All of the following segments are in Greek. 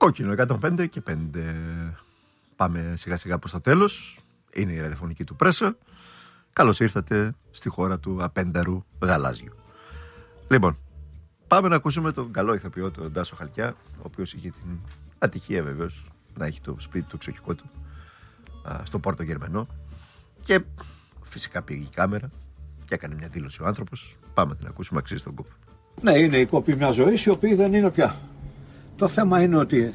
Κόκκινο 105 και 5. Πάμε σιγά σιγά προς το τέλος. Είναι η ραδιοφωνική του πρέσα. Καλώς ήρθατε στη χώρα του απένταρου γαλάζιου. Λοιπόν, πάμε να ακούσουμε τον καλό ηθοποιό, τον Τάσο Χαλκιά, ο οποίος είχε την ατυχία βεβαίως να έχει το σπίτι του εξοχικό του στο Πόρτο Γερμανό. Και φυσικά πήγε η κάμερα και έκανε μια δήλωση ο άνθρωπος. Πάμε να την ακούσουμε, αξίζει τον κόπο. Ναι, είναι η κόπη μια ζωή η οποία δεν είναι πια. Το θέμα είναι ότι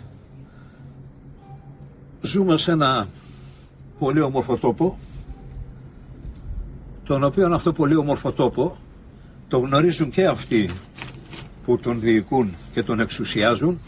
ζούμε σε ένα πολύ όμορφο τόπο, τον οποίο αυτό πολύ όμορφο τόπο το γνωρίζουν και αυτοί που τον διοικούν και τον εξουσιάζουν,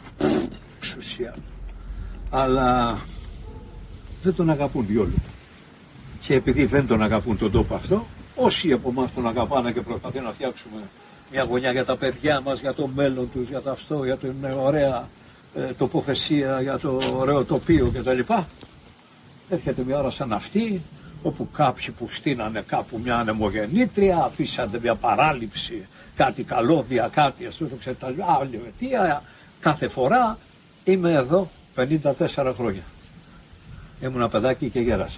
αλλά δεν τον αγαπούν διόλου. Και επειδή δεν τον αγαπούν τον τόπο αυτό, όσοι από εμάς τον αγαπάνε και προσπαθούν να φτιάξουμε μια γωνιά για τα παιδιά μας, για το μέλλον τους, για αυτό, για την ωραία τοποθεσία, για το ωραίο τοπίο κτλ. Έρχεται μια ώρα σαν αυτή, όπου κάποιοι που στείνανε κάπου μια ανεμογεννήτρια, αφήσανε μια παράληψη, κάτι καλώδια, κάτι κάθε φορά. Είμαι εδώ 54 χρόνια. Ήμουν παιδάκι και γέρασα.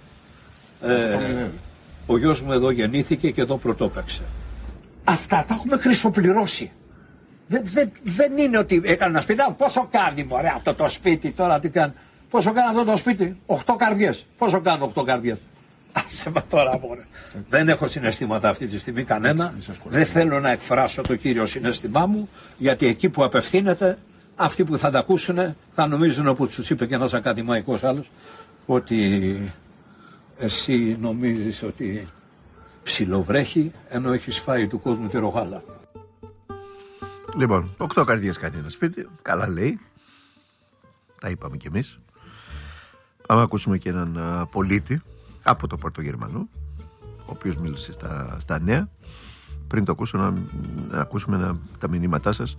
Ο γιος μου εδώ γεννήθηκε και εδώ πρωτόπαιξε. Αυτά τα έχουμε χρυσοπληρώσει. Δεν είναι ότι έκανε ένα σπίτι. Πόσο κάνει μωρέ αυτό το σπίτι τώρα, τι κάνει. Πόσο κάνει αυτό το σπίτι, 8 καρδιές. Πόσο κάνουν 8 καρδιές. Άσε με τώρα μωρέ. Δεν έχω συναισθήματα αυτή τη στιγμή κανένα. Δεν θέλω να εκφράσω το κύριο συναίσθημά μου, γιατί εκεί που απευθύνεται, αυτοί που θα τα ακούσουν θα νομίζουν, όπως τους είπε και ένας ακαδημαϊκός άλλος, ότι εσύ νομίζεις ότι ψιλοβρέχει ενώ έχεις φάει του κόσμου τη ρογάλα. Λοιπόν, 8 καρδιές κάνει ένα σπίτι. Καλά λέει. Τα είπαμε κι εμείς. Πάμε να ακούσουμε και έναν πολίτη από το Πόρτο Γερμανό, ο οποίος μίλησε στα νέα. Πριν το ακούσω, να ακούσουμε τα μηνύματά σας.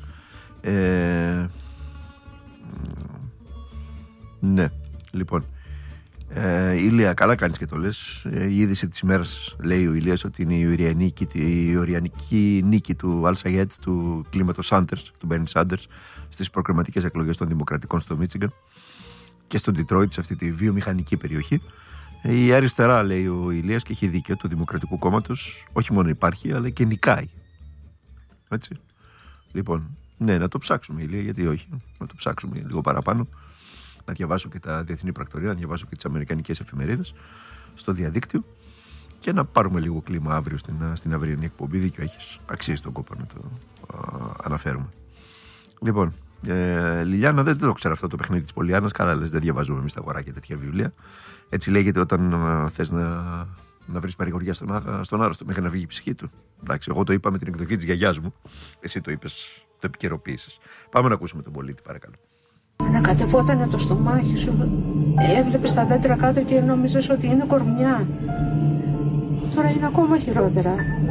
Ναι, λοιπόν, Ηλία, καλά κάνεις και το λες. Η είδηση της ημέρας, λέει ο Ηλίας, ότι είναι η οριανική νίκη του Al Sayed, του κλίματος Sanders, του Bernie Sanders, στις προκριματικές εκλογές των Δημοκρατικών στο Μίτσιγκαν και στο Ντιτρόιτ, σε αυτή τη βιομηχανική περιοχή. Η αριστερά, λέει ο Ηλίας, και έχει δίκιο, του Δημοκρατικού Κόμματος όχι μόνο υπάρχει, αλλά και νικάει. Έτσι. Λοιπόν, ναι, να το ψάξουμε, Ηλία, γιατί όχι. Να το ψάξουμε λίγο παραπάνω. Να διαβάσω και τα διεθνή πρακτορία, να διαβάσω και τις αμερικανικές εφημερίδες στο διαδίκτυο και να πάρουμε λίγο κλίμα αύριο στην αυριανή εκπομπή. Δίκιο έχεις, αξίζει τον κόπο να το αναφέρουμε. Λοιπόν, Λιλιάνα, δεν το ξέρω αυτό το παιχνίδι της Πολιάννας. Καλά λες, δεν διαβάζουμε εμείς τα αγοράκια τέτοια βιβλία. Έτσι λέγεται όταν θες να βρεις παρηγοριά στον άρρωστο μέχρι να βγει η ψυχή του. Εντάξει, εγώ το είπα με την εκδοχή της γιαγιάς μου. Εσύ το είπες, το επικαιροποίησες. Πάμε να ακούσουμε τον πολίτη, παρακαλώ. Ανακατευότανε το στομάχι σου, έβλεπες τα δέντρα κάτω και νόμιζες ότι είναι κορμιά. Τώρα είναι ακόμα χειρότερα.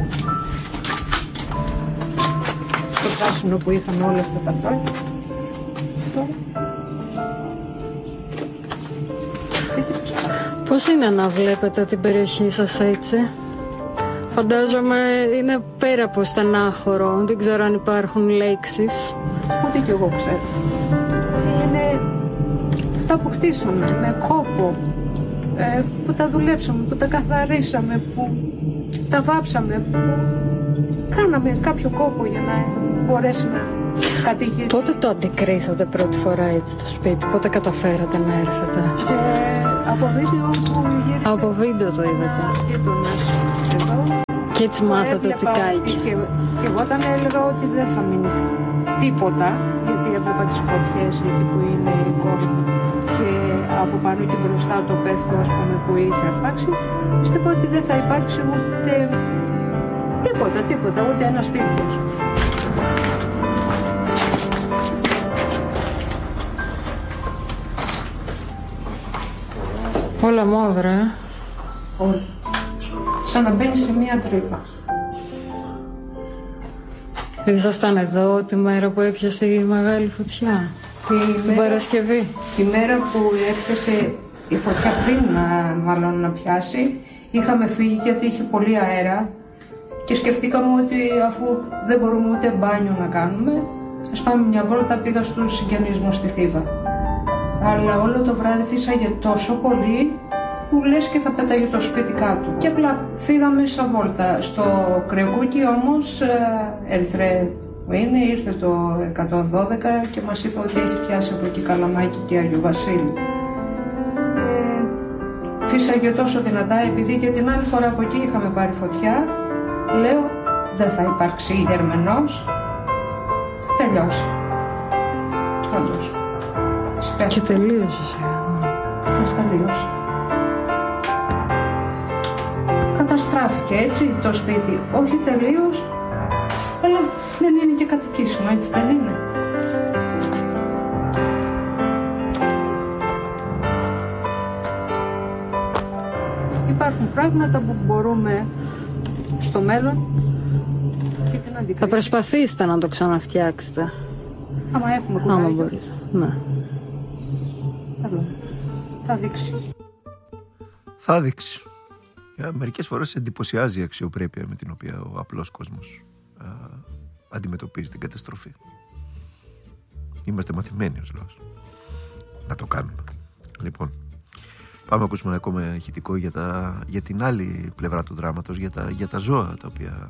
Στο πράσινο που είχαμε όλα αυτά τα χρόνια. Τώρα. Πώς είναι να βλέπετε την περιοχή σας έτσι? Φαντάζομαι είναι πέρα από στενάχωρο, δεν ξέρω αν υπάρχουν λέξεις. Ούτε κι εγώ ξέρω. Είναι αυτά που χτίσαμε με κόπο, που τα δουλέψαμε, που τα καθαρίσαμε, που τα βάψαμε, που κάναμε κάποιο κόπο για να μπορέσει να κατοικήσει. Πότε το αντικρίσατε πρώτη φορά έτσι το σπίτι, πότε καταφέρατε να έρθετε? Από βίντεο που γύρισε. Από βίντεο το είδατε. Και έτσι μάθατε ότι κάηκε. Και εγώ όταν έλεγα ότι δεν θα μείνει τίποτα, γιατί έβλεπα τις φωτιές εκεί που είναι η κόρη και από πάνω και μπροστά το πεύκο, ας πούμε, που είχε αρπάξει, πιστεύω ότι δεν θα υπάρξει ούτε τίποτα, ούτε ένας τύπος. Όλα μαύρα, Όλα. Σαν να μπαίνει σε μία τρύπα. Ήσασταν εδώ τη μέρα που έπιασε η μεγάλη φωτιά, την Παρασκευή? Τη μέρα που έπιασε η φωτιά πριν μάλλον να πιάσει, είχαμε φύγει γιατί είχε πολύ αέρα και σκεφτήκαμε ότι αφού δεν μπορούμε ούτε μπάνιο να κάνουμε, ας πάμε μια βόλτα, πήγα στους συγγενείς μου στη Θήβα. Αλλά όλο το βράδυ φύσαγε τόσο πολύ που λες και θα πέταγε το σπίτι κάτω. Και απλά φύγαμε σαν βόλτα. Στο Κρεκούκι όμως, Ερυθρέ που είναι, ήρθε το 112 και μας είπε ότι έχει πιάσει από εκεί Καλαμάκι και Άγιο Βασίλη. Φύσαγε τόσο δυνατά, επειδή και την άλλη φορά από εκεί είχαμε πάρει φωτιά. Λέω, δεν θα υπάρξει γερμενός. Τελειώσει. Όντως. Και τελείωσε. Μας τελείωσε. Καταστράφηκε έτσι το σπίτι. Όχι τελείως, αλλά δεν είναι και κατοικήσιμο, έτσι δεν είναι? Υπάρχουν πράγματα που μπορούμε στο μέλλον και την αντικρίσουμε. Θα προσπαθήσετε να το ξαναφτιάξετε. Άμα έχουμε Άμα κουμπάρια. μπορείτε. Ναι. Θα δείξει. Θα δείξει. Μερικές φορές εντυπωσιάζει η αξιοπρέπεια με την οποία ο απλός κόσμος αντιμετωπίζει την καταστροφή. Είμαστε μαθημένοι ως λαός να το κάνουμε. Λοιπόν, πάμε να ακούσουμε ένα ακόμα ηχητικό για την άλλη πλευρά του δράματος, για τα ζώα τα οποία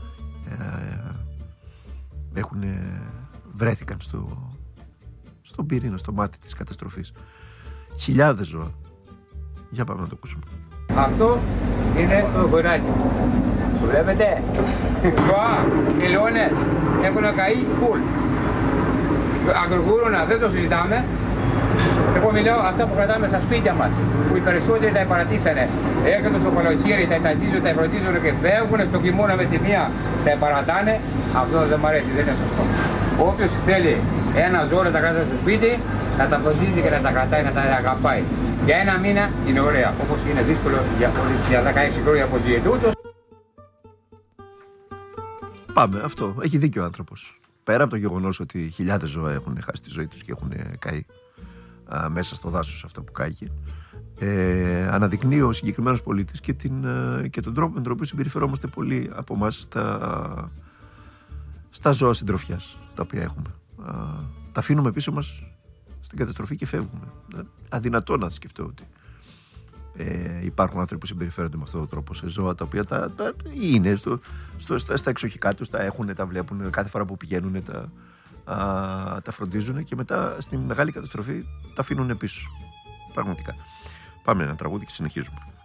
βρέθηκαν στον πυρήνα, στο μάτι της καταστροφής. Χιλιάδες ζώα. Για πάμε να το ακούσουμε. Αυτό είναι το χωράκι. Το βλέπετε. Ζώα, ελαιώνες έχουν καεί full. Αγρογούρουνα δεν το συζητάμε. Εγώ μιλάω αυτά που κρατάμε στα σπίτια μας, που οι περισσότεροι τα παρατήσανε. Έρχονται στο καλοκαίρι, τα ετατίζουν, τα φροντίζουν και φεύγουν στο χειμώνα με τη μία, τα παρατάνε. Αυτό δεν μου αρέσει, δεν είναι σωστό. Όποιος θέλει ένα ζώο να τα κρατάει στο σπίτι, να τα φροντίζει και να τα κρατάει, να τα αγαπάει. Για ένα μήνα είναι ωραία, όπως είναι δύσκολο για 16 χρόνια από τη ετούτος. Πάμε, αυτό. Έχει δίκιο ο άνθρωπος. Πέρα από το γεγονός ότι χιλιάδες ζώα έχουν χάσει τη ζωή τους και έχουν καεί μέσα στο δάσος αυτό που κάηκε, αναδεικνύει ο συγκεκριμένος πολίτης και τον τρόπο με τον οποίο συμπεριφερόμαστε πολλοί από εμάς στα ζώα συντροφιάς τα οποία έχουμε. Τα αφήνουμε πίσω μας στην καταστροφή και φεύγουμε. Αδυνατό να σκεφτώ ότι υπάρχουν άνθρωποι που συμπεριφέρονται με αυτόν τον τρόπο σε ζώα τα οποία είναι στα εξοχικά τους, τα έχουν, τα βλέπουν κάθε φορά που πηγαίνουν, τα φροντίζουν και μετά στη μεγάλη καταστροφή τα αφήνουν πίσω. Πραγματικά. Πάμε ένα τραγούδι και συνεχίζουμε.